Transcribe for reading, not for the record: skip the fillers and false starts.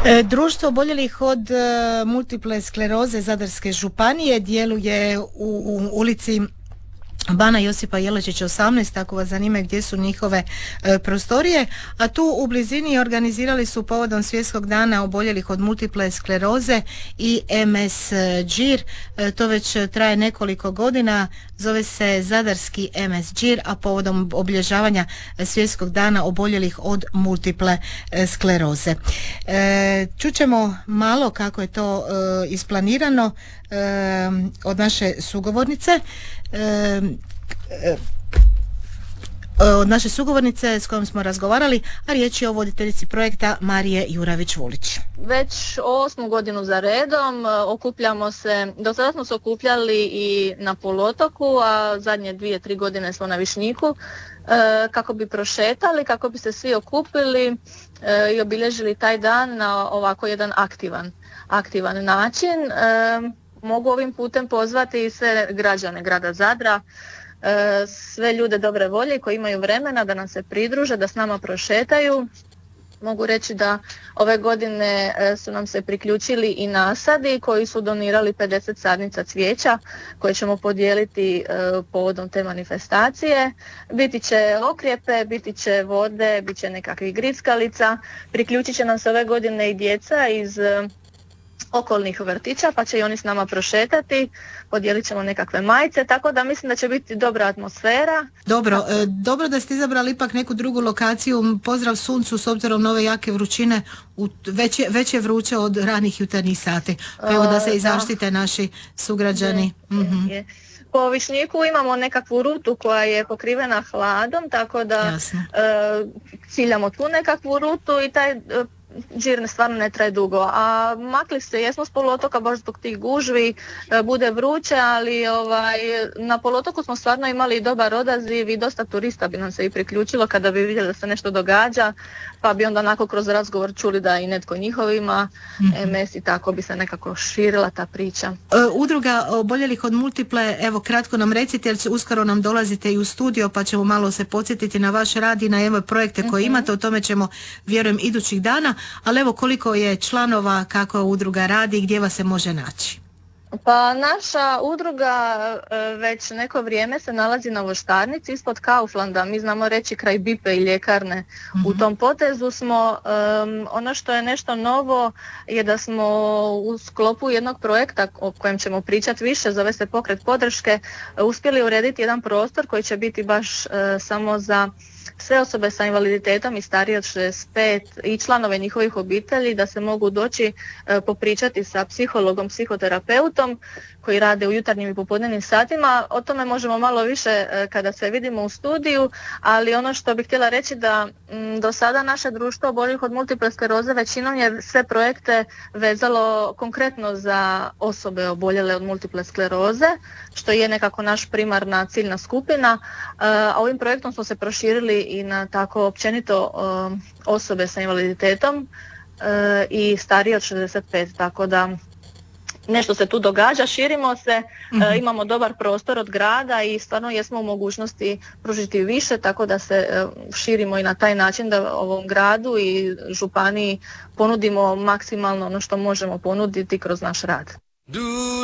Društvo oboljelih od multiple skleroze Zadarske županije djeluje u ulici Bana Josipa Jelačića 18, ako vas zanima gdje su njihove prostorije, a tu u blizini organizirali su povodom Svjetskog dana oboljelih od multiple skleroze i MS Đir. To već traje nekoliko godina, zove se Zadarski MS Đir, a povodom obilježavanja Svjetskog dana oboljelih od multiple skleroze. Čućemo malo kako je to isplanirano od naše sugovornice. Od naše sugovornice s kojom smo razgovarali, a riječ je o voditeljici projekta Marije Juravić-Vulić. Već 8. godinu za redom okupljamo se, do sada smo se okupljali i na poluotoku, a zadnje 2-3 godine smo na Višnjiku, kako bi prošetali, kako bi se svi okupili i obilježili taj dan na ovako jedan aktivan način. Mogu ovim putem pozvati i sve građane grada Zadra, sve ljude dobre volje koji imaju vremena da nam se pridruže, da s nama prošetaju. Mogu reći da ove godine su nam se priključili i nasadi koji su donirali 50 sadnica cvijeća koje ćemo podijeliti povodom te manifestacije. Biti će okrijepe, biti će vode, bit će nekakvih grickalica. Priključit će nam se ove godine i djeca iz okolnih vrtića, pa će i oni s nama prošetati, podijelit ćemo nekakve majice, tako da mislim da će biti dobra atmosfera. Dobro da ste izabrali ipak neku drugu lokaciju. Pozdrav suncu s obzirom na ove jake vrućine, već je vruće od ranih jutarnjih sati. Evo da se i zaštite naši sugrađani. Po Višnjiku imamo nekakvu rutu koja je pokrivena hladom, tako da ciljamo tu nekakvu rutu i taj Đir stvarno ne traje dugo, a makli se, jesmo s poluotoka baš zbog tih gužvi, bude vruće, ali na poluotoku smo stvarno imali dobar odaziv i dosta turista bi nam se i priključilo kada bi vidjeli da se nešto događa, pa bi onda onako kroz razgovor čuli da i netko njihov ima MS i tako bi se nekako širila ta priča. Udruga oboljelih od multiple, evo kratko nam recite jer uskoro nam dolazite i u studio pa ćemo malo se podsjetiti na vaš rad i na projekte koje imate, o tome ćemo vjerujem idućih dana. Ali evo koliko je članova, kako udruga radi i gdje vas se može naći? Pa naša udruga već neko vrijeme se nalazi na Voštarnici ispod Kauflanda, mi znamo reći kraj Bipe i ljekarne. U tom potezu smo, ono što je nešto novo je da smo u sklopu jednog projekta o kojem ćemo pričati više, zove se Pokret podrške, uspjeli urediti jedan prostor koji će biti baš samo za sve osobe sa invaliditetom i starije od 65 i članove njihovih obitelji, da se mogu doći popričati sa psihologom, psihoterapeutom koji rade u jutarnjim i popodnevnim satima. O tome možemo malo više kada se vidimo u studiju, ali ono što bih htjela reći da do sada naše društvo oboljelih od multiple skleroze većinom je sve projekte vezalo konkretno za osobe oboljele od multiple skleroze, što je nekako naš primarna ciljna skupina, a ovim projektom smo se proširili i na tako općenito osobe sa invaliditetom i starije od 65, tako da nešto se tu događa, širimo se, imamo dobar prostor od grada i stvarno jesmo u mogućnosti pružiti više, tako da se širimo i na taj način da ovom gradu i županiji ponudimo maksimalno ono što možemo ponuditi kroz naš rad.